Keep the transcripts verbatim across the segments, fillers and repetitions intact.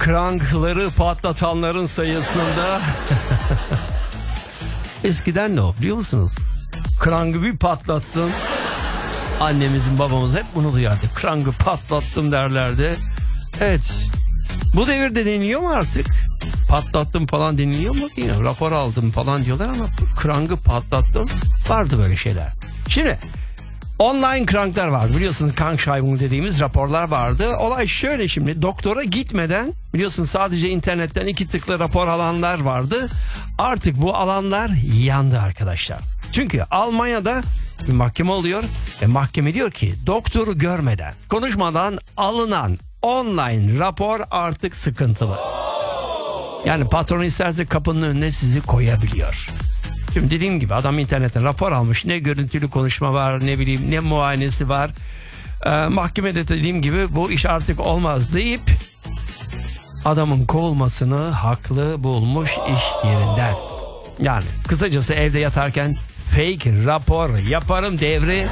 krankları patlatanların sayısında. Eskiden ne o biliyor musunuz? Krangı bir patlattın. Annemizin babamız hep bunu duyardı. Krangı patlattım derlerdi. Evet. Bu devirde deniliyor mu artık? Patlattım falan deniliyor mu? Yine rapor aldım falan diyorlar ama krangı patlattım. Vardı böyle şeyler. Şimdi online kranklar vardı. Biliyorsunuz Krankschreibung dediğimiz raporlar vardı. Olay şöyle şimdi. Doktora gitmeden biliyorsunuz sadece internetten iki tıkla rapor alanlar vardı. Artık bu alanlar yandı arkadaşlar. Çünkü Almanya'da bir mahkeme oluyor ve mahkeme diyor ki doktoru görmeden, konuşmadan alınan online rapor artık sıkıntılı. Yani patron isterse kapının önüne sizi koyabiliyor. Şimdi dediğim gibi adam internetten rapor almış. Ne görüntülü konuşma var, ne bileyim ne muayenesi var. Ee, mahkemede dediğim gibi bu iş artık olmaz deyip adamın kovulmasını haklı bulmuş iş yerinden. Yani kısacası evde yatarken fake rapor yaparım devri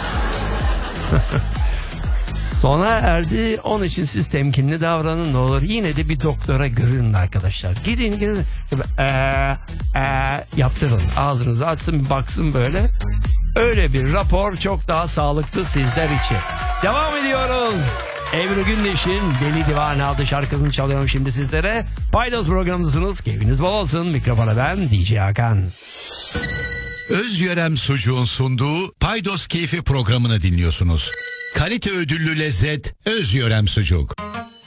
sona erdi. Onun için siz temkinli davranın ne olur. Yine de bir doktora görün arkadaşlar. Gidin gidin. Eee eee yaptırın. Ağzınızı açsın bir baksın böyle. Öyle bir rapor çok daha sağlıklı sizler için. Devam ediyoruz. Ebru Gündeş'in Deli Divane adlı şarkısını çalıyorum şimdi sizlere. Paydos programındasınız. Keyfiniz bol olsun. Mikrofona ben D J Hakan. Özyörem Sucuğun sunduğu Paydos Keyfi programını dinliyorsunuz. Kalite ödüllü lezzet Özyörem Sucuk.